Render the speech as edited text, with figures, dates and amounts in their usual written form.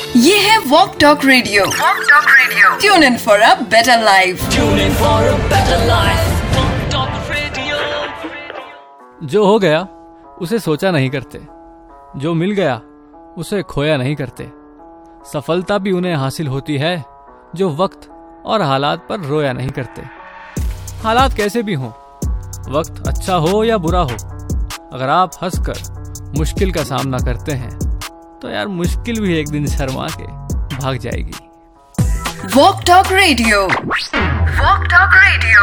ये है walk talk radio. Tune in for a better life. जो हो गया उसे सोचा नहीं करते, जो मिल गया उसे खोया नहीं करते। सफलता भी उन्हें हासिल होती है जो वक्त और हालात पर रोया नहीं करते। हालात कैसे भी हों, वक्त अच्छा हो या बुरा हो, अगर आप हंसकर मुश्किल का सामना करते हैं तो यार मुश्किल भी एक दिन शर्मा के भाग जाएगी। Walk talk radio.